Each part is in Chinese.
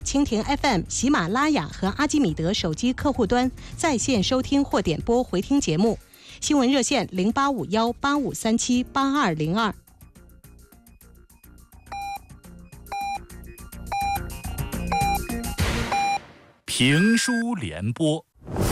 蜻蜓 FM、喜马拉雅和阿基米德手机客户端在线收听或点播回听节目。新闻热线085185378202。 评书联播。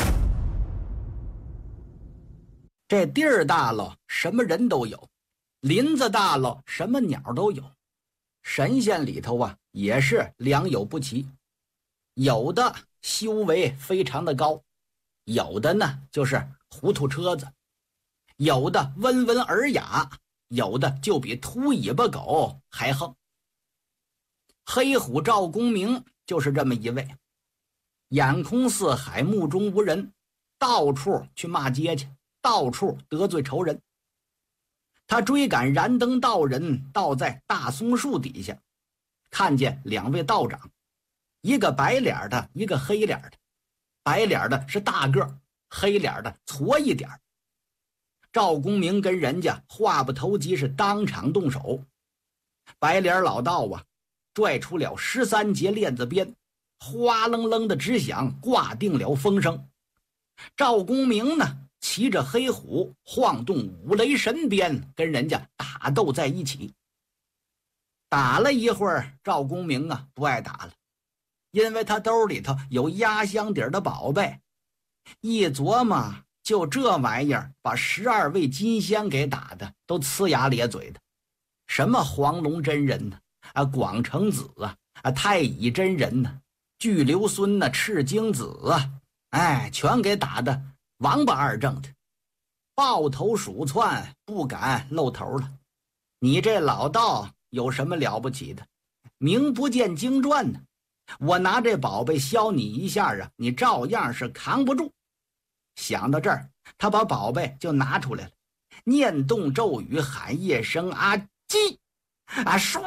这地儿大了，什么人都有；林子大了，什么鸟都有。神仙里头啊，也是良莠不齐，有的修为非常的高，有的呢就是糊涂车子，有的温文尔雅，有的就比秃尾巴狗还横。黑虎赵公明就是这么一位，眼空四海，目中无人，到处去骂街去，到处得罪仇人。他追赶燃灯道人，倒在大松树底下，看见两位道长，一个白脸的，一个黑脸的。白脸的是大个，黑脸的矬一点。赵公明跟人家话不投机，是当场动手。白脸老道啊，拽出了13节链子鞭，哗楞楞的直响，挂定了风声。赵公明呢，骑着黑虎晃动五雷神鞭，跟人家打斗在一起。打了一会儿，赵公明啊不爱打了，因为他兜里头有压箱底的宝贝。一琢磨，就这玩意儿把12位金仙给打的都呲牙咧嘴的。什么黄龙真人呢，广成子啊，太乙真人呢，巨留孙呢，赤精子啊，全给打的王八二正的，抱头鼠窜，不敢露头了。你这老道有什么了不起的？名不见经传呢，我拿这宝贝削你一下啊，你照样是扛不住。想到这儿，他把宝贝就拿出来了，念动咒语，喊一声啊鸡啊，唰，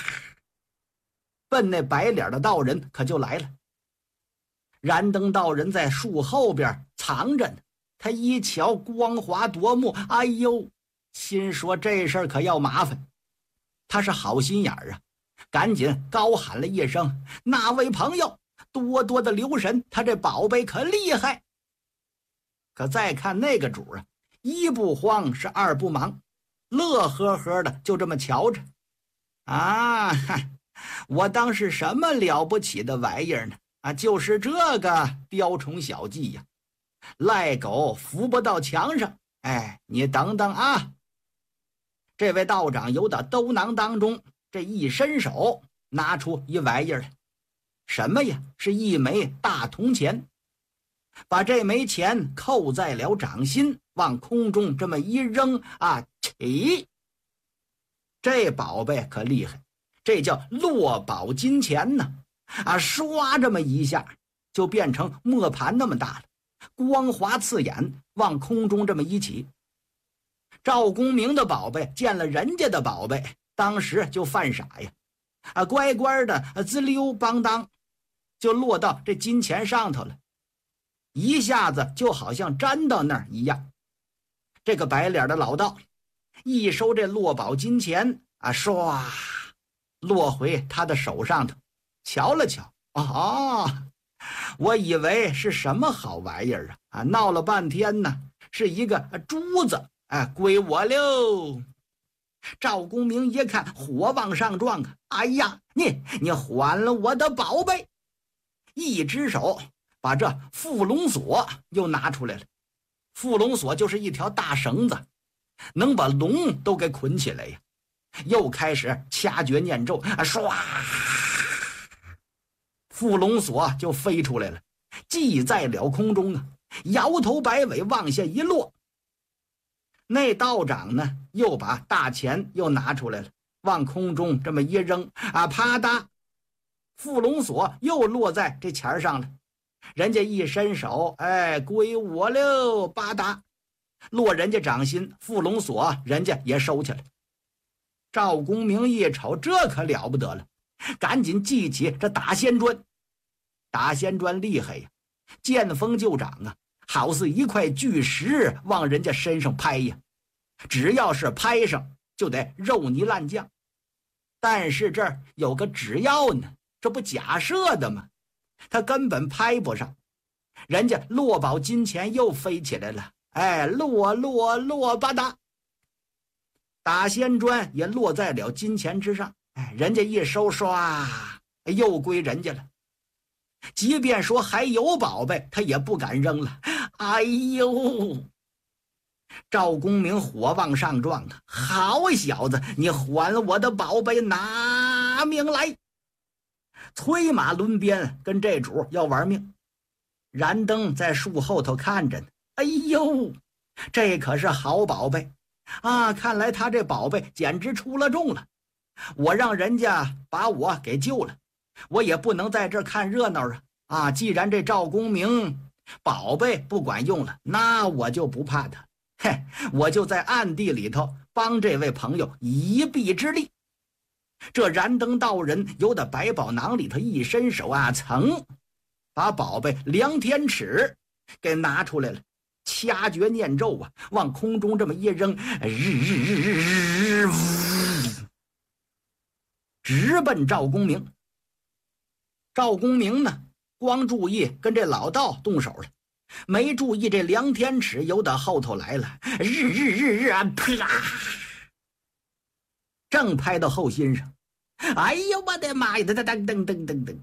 奔那白脸的道人可就来了。燃灯道人在树后边藏着呢，他一瞧光华夺目，哎呦，心说这事儿可要麻烦。他是好心眼儿啊，赶紧高喊了一声：那位朋友多多的留神，他这宝贝可厉害。可再看那个主啊，一不慌是二不忙，乐呵呵的就这么瞧着。我当是什么了不起的玩意儿呢？就是这个雕虫小技呀，赖狗扶不到墙上。你等等啊！这位道长由打兜囊当中这一伸手，拿出一玩意儿来。什么呀？是一枚大铜钱。把这枚钱扣在了掌心，往空中这么一扔起。这宝贝可厉害，这叫落宝金钱呢。唰这么一下就变成磨盘那么大了，光滑刺眼，往空中这么一起。赵公明的宝贝见了人家的宝贝，当时就犯傻呀，乖乖的滋溜邦当就落到这金钱上头了，一下子就好像粘到那儿一样。这个白脸的老道一收这落宝金钱唰落回他的手上头，瞧了瞧，我以为是什么好玩意儿闹了半天呢，是一个珠子，归我喽。赵公明一看，火往上撞哎呀，你还了我的宝贝！一只手把这缚龙索又拿出来了。缚龙索就是一条大绳子，能把龙都给捆起来呀。又开始掐诀念咒，唰，缚龙索就飞出来了，系在了空中摇头摆尾往下一落。那道长呢，又把大钱又拿出来了，往空中这么一扔，啪嗒，缚龙索又落在这钱上了。人家一伸手，归我喽，吧嗒，落人家掌心，缚龙索人家也收起来。赵公明一瞅，这可了不得了，赶紧记起这打仙砖。打仙砖厉害呀，见风就长好似一块巨石往人家身上拍呀，只要是拍上就得肉泥烂酱。但是这儿有个只要呢， 这不假设的吗？他根本拍不上。人家落宝金钱又飞起来了，哎，落吧嗒，打仙砖也落在了金钱之上，哎，人家一收唰，又归人家了。即便说还有宝贝，他也不敢扔了。哎呦！赵公明火往上撞啊！好小子，你还我的宝贝，拿命来！催马抡鞭，跟这主要玩命。燃灯在树后头看着呢。哎呦，这可是好宝贝啊！看来他这宝贝简直出了众了。我让人家把我给救了，我也不能在这儿看热闹啊！既然这赵公明宝贝不管用了，那我就不怕他。嘿，我就在暗地里头帮这位朋友一臂之力。这燃灯道人由得百宝囊里头一伸手啊，噌，把宝贝量天尺给拿出来了，掐诀念咒啊，往空中这么一扔，直奔赵公明。赵公明呢，光注意跟这老道动手了，没注意这量天尺由到后头来了，啪，正拍到后心上。哎呦我的妈呀，噔，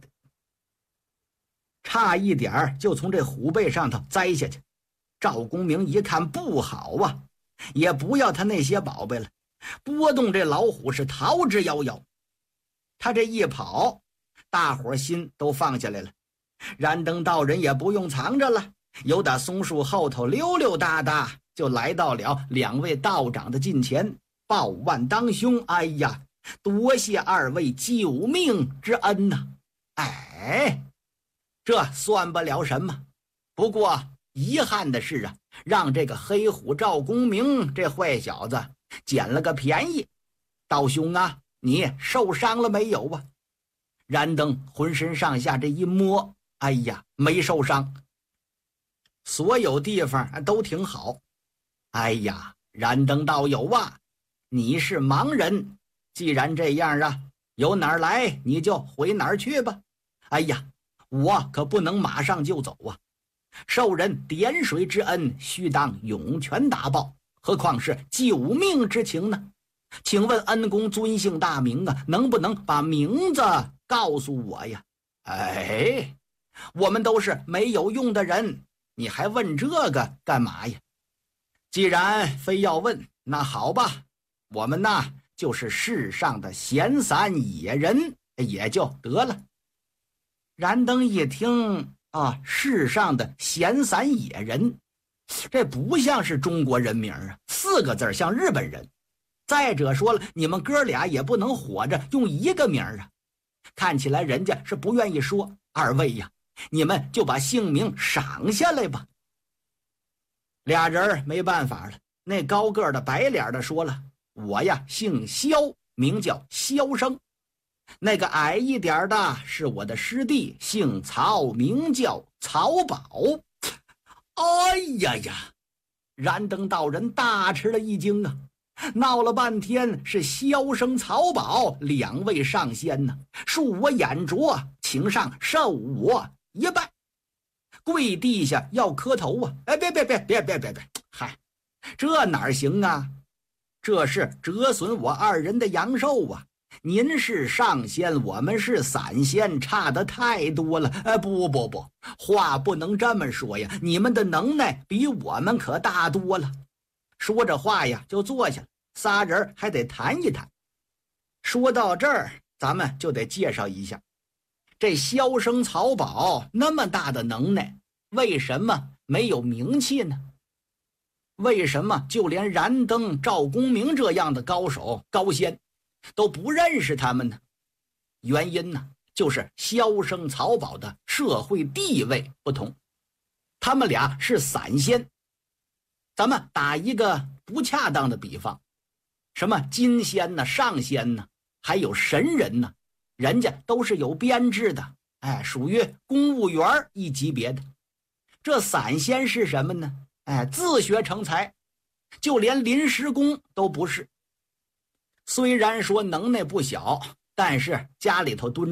差一点就从这虎背上头栽下去。赵公明一看不好啊，也不要他那些宝贝了，拨动这老虎是逃之夭夭。他这一跑，大伙心都放下来了。燃灯道人也不用藏着了，由打松树后头溜溜达达就来到了两位道长的近前，抱腕当胸。哎呀，多谢二位救命之恩呐！哎，这算不了什么，不过遗憾的是啊，让这个黑虎赵公明这坏小子捡了个便宜。道兄啊，你受伤了没有啊？燃灯浑身上下这一摸，哎呀，没受伤，所有地方都挺好。哎呀，燃灯道友啊，你是盲人，既然这样啊，由哪儿来你就回哪儿去吧。哎呀，我可不能马上就走啊，受人点水之恩，须当涌泉大报，何况是救命之情呢？请问恩公尊姓大名啊，能不能把名字告诉我呀？哎，我们都是没有用的人，你还问这个干嘛呀？既然非要问，那好吧，我们呐就是世上的闲散野人也就得了。燃灯一听啊，世上的闲散野人，这不像是中国人名啊，4个字像日本人。再者说了，你们哥俩也不能活着用一个名啊，看起来人家是不愿意说。二位呀，你们就把姓名赏下来吧。俩人没办法了，那高个的白脸的说了，我呀姓萧，名叫萧生。那个矮一点的是我的师弟，姓曹，名叫曹宝。哎呀呀，燃灯道人大吃了一惊啊，闹了半天是萧生曹宝2位上仙呢，恕我眼拙，请上受我一拜。跪地下要磕头啊！哎，别，嗨，这哪行啊？这是折损我2人的阳寿啊！您是上仙，我们是散仙，差得太多了。不，话不能这么说呀！你们的能耐比我们可大多了。说着话呀，就坐下了，3人还得谈一谈。说到这儿，咱们就得介绍一下，这萧生曹宝那么大的能耐，为什么没有名气呢？为什么就连燃灯、赵公明这样的高手高仙都不认识他们呢？原因呢，就是萧生曹宝的社会地位不同，他们俩是散仙。咱们打一个不恰当的比方，什么金仙呢、上仙呢，还有神人呢，人家都是有编制的，哎，属于公务员一级别的。这散仙是什么呢？哎，自学成才，就连临时工都不是。虽然说能耐不小，但是家里头蹲着，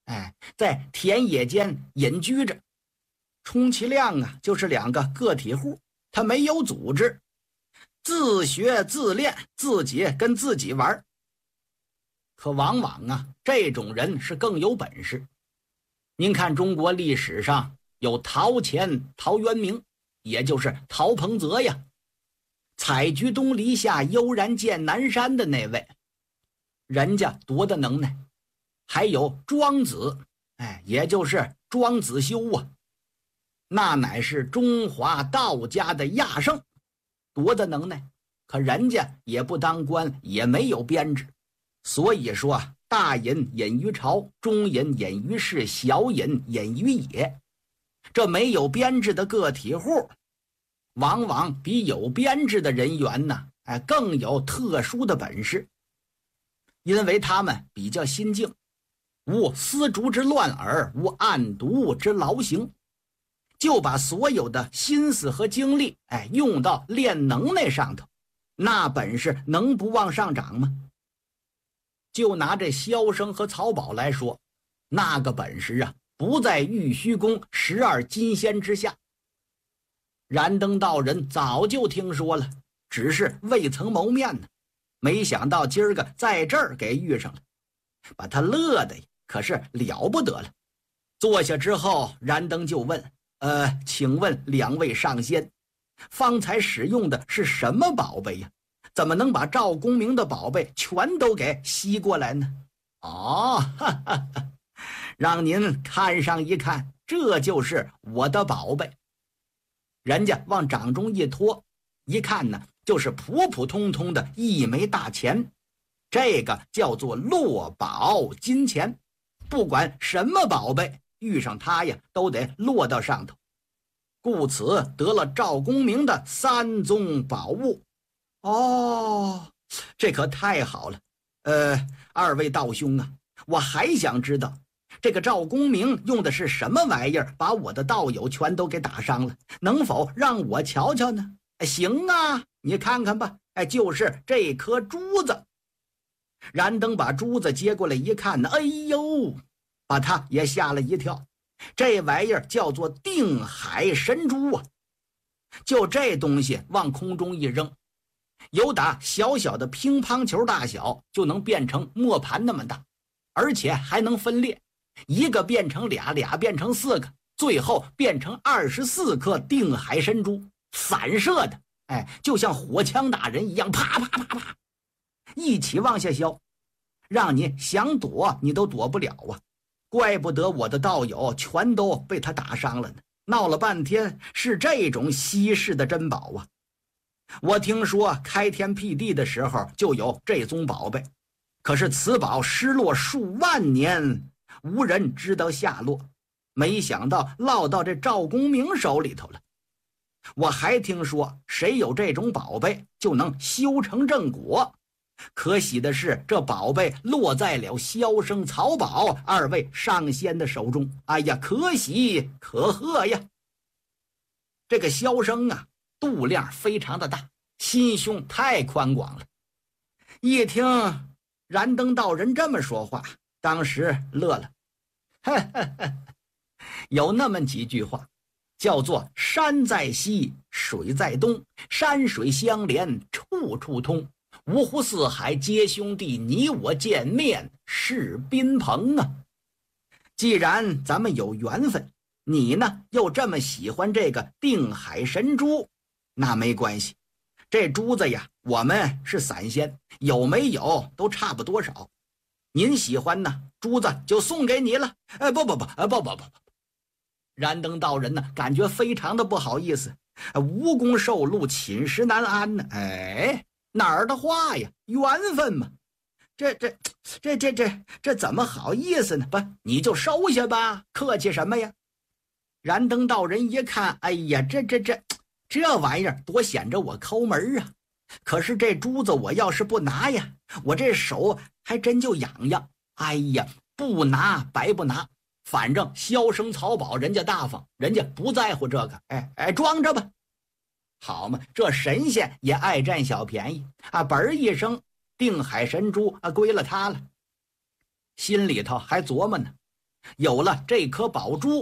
在田野间隐居着，充其量啊就是2个个体户，他没有组织，自学自练，自己跟自己玩。可往往啊这种人是更有本事。您看中国历史上有陶潜、陶渊明，也就是陶彭泽呀，采菊东篱下，悠然见南山的那位，人家多大能耐。还有庄子，也就是庄子修啊，那乃是中华道家的亚圣，多大能耐。可人家也不当官，也没有编制。所以说大隐隐于朝，中隐隐于市，小隐隐于野。这没有编制的个体户，往往比有编制的人员呢，更有特殊的本事。因为他们比较心静，无丝竹之乱耳，无案牍之劳形，就把所有的心思和精力用到练能耐上头，那本事能不往上涨吗？就拿这萧生和曹宝来说，那个本事啊不在玉虚宫12金仙之下。燃灯道人早就听说了，只是未曾谋面呢，没想到今儿个在这儿给遇上了，把他乐的可是了不得了。坐下之后，燃灯就问请问2位上仙，方才使用的是什么宝贝呀？怎么能把赵公明的宝贝全都给吸过来呢？让您看上一看，这就是我的宝贝。人家往掌中一托，一看呢，就是普普通通的一枚大钱，这个叫做落宝金钱。不管什么宝贝遇上它呀，都得落到上头，故此得了赵公明的3宗宝物。这可太好了。2位道兄啊，我还想知道这个赵公明用的是什么玩意儿，把我的道友全都给打伤了，能否让我瞧瞧呢？行啊，你看看吧，就是这颗珠子。燃灯把珠子接过来一看呢，哎呦，把他也吓了一跳。这玩意儿叫做定海神珠啊，就这东西往空中一扔，有打小小的乒乓球大小就能变成磨盘那么大，而且还能分裂，一个变成俩，俩变成4个，最后变成24颗定海神珠，散射的就像火枪打人一样，啪啪啪啪一起往下削，让你想躲你都躲不了啊。怪不得我的道友全都被他打伤了呢，闹了半天是这种稀世的珍宝啊。我听说开天辟地的时候就有这宗宝贝，可是此宝失落数万年，无人知道下落，没想到落到这赵公明手里头了。我还听说谁有这种宝贝就能修成正果，可喜的是这宝贝落在了萧生、曹宝2位上仙的手中。哎呀，可喜可贺呀！这个萧生啊，度量非常的大，心胸太宽广了。一听燃灯道人这么说话，当时乐了。有那么几句话叫做山在西，水在东，山水相连，处处通，五湖四海皆兄弟，你我见面是宾朋啊。既然咱们有缘分，你呢又这么喜欢这个定海神珠，那没关系，这珠子呀我们是散仙，有没有都差不多少。您喜欢呢，珠子就送给你了。不，燃灯道人呢感觉非常的不好意思，无功受禄，寝食难安呢。哪儿的话呀，缘分嘛，这怎么好意思呢？不，你就收下吧，客气什么呀？燃灯道人一看，哎呀，这玩意儿多显着我抠门啊！可是这珠子我要是不拿呀，我这手还真就痒痒。哎呀，不拿白不拿，反正萧生曹宝人家大方，人家不在乎这个，装着吧。好嘛，这神仙也爱占小便宜啊！嘣一声，定海神珠归了他了。心里头还琢磨呢， 有了这颗宝珠，